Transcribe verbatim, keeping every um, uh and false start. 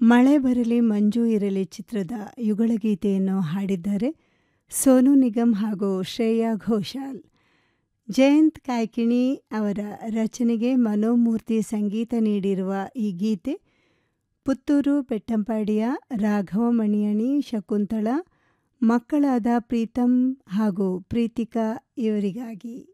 ಮಳೆ ಬರಲಿ ಮಂಜು ಇರಲಿ ಚಿತ್ರದ ಯುಗಳಗೀತೆಯನ್ನು ಹಾಡಿದ್ದಾರೆ ಸೋನು ನಿಗಮ್ ಹಾಗೂ ಶ್ರೇಯಾ ಘೋಷಾಲ್. ಜಯಂತ್ ಕಾಯ್ಕಿಣಿ ಅವರ ರಚನೆಗೆ ಮನೋಮೂರ್ತಿ ಸಂಗೀತ ನೀಡಿರುವ ಈ ಗೀತೆ ಪುತ್ತೂರು ಪೆಟ್ಟಂಪಾಡಿಯ ರಾಘವ ಮಣಿಯಣಿ, ಶಕುಂತಳ, ಮಕ್ಕಳಾದ ಪ್ರೀತಮ್ ಹಾಗೂ ಪ್ರೀತಿಕಾ ಇವರಿಗಾಗಿ.